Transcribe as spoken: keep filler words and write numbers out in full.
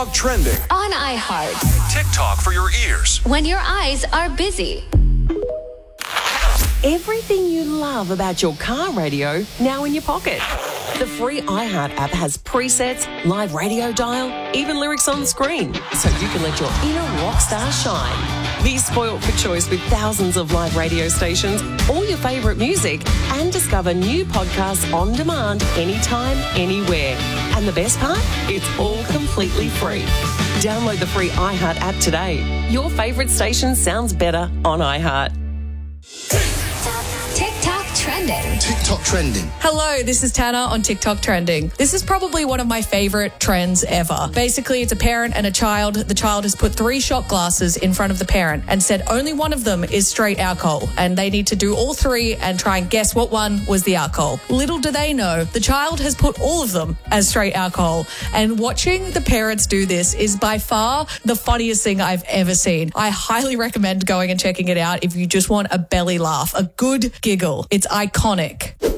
Trending on iHeart. TikTok for your ears when your eyes are busy. Everything you love about your car radio now in your pocket. The free iHeart app has presets, live radio dial, even lyrics on screen, so you can let your inner rock star shine. Be spoilt for choice with thousands of live radio stations, all your favourite music, and discover new podcasts on demand anytime, anywhere. And the best part? It's all completely free. Download the free iHeart app today. Your favourite station sounds better on iHeart. TikTok trending. TikTok trending. Hello, this is Tana on TikTok trending. This is probably one of my favorite trends ever. Basically, it's a parent and a child. The child has put three shot glasses in front of the parent and said only one of them is straight alcohol, and they need to do all three and try and guess what one was the alcohol. Little do they know, the child has put all of them as straight alcohol, and watching the parents do this is by far the funniest thing I've ever seen. I highly recommend going and checking it out if you just want a belly laugh, a good giggle. It's iconic.